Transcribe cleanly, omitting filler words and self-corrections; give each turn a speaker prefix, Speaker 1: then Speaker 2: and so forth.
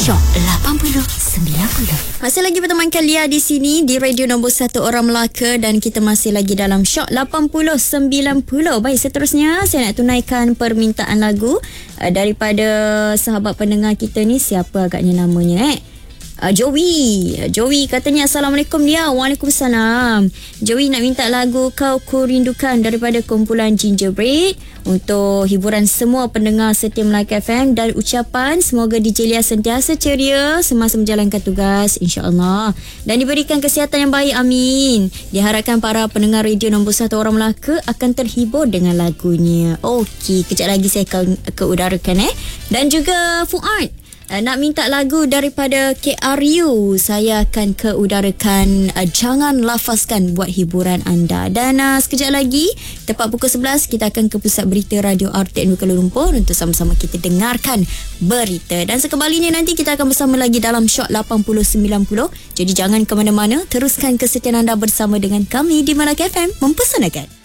Speaker 1: Shock 80 90. Masih lagi bertemankan Lia di sini di radio nombor 1 Orang Melaka dan kita masih lagi dalam Shock 80 90. Baik, seterusnya saya nak tunaikan permintaan lagu daripada sahabat pendengar kita ni. Siapa agaknya namanya Joey katanya, Assalamualaikum dia. Waalaikumsalam. Joey nak minta lagu Kau Ku Rindukan daripada kumpulan Gingerbread untuk hiburan semua pendengar setia Melaka FM, dan ucapan semoga DJ Lia sentiasa ceria semasa menjalankan tugas, insya-Allah, dan diberikan kesihatan yang baik, amin. Diharapkan para pendengar radio nombor 1 Orang Melaka akan terhibur dengan lagunya. Okey, kejap lagi saya akan keudarakan dan juga Fuad nak minta lagu daripada KRU. Saya akan keudarakan Jangan Lafazkan buat hiburan anda. Dan sekejap lagi tepat pukul 11 kita akan ke pusat berita Radio RTM Kuala Lumpur untuk sama-sama kita dengarkan berita. Dan sekembalinya nanti kita akan bersama lagi dalam Shock 80-90. Jadi jangan ke mana-mana, teruskan kesetiaan anda bersama dengan kami di Melaka FM Mempersanakan.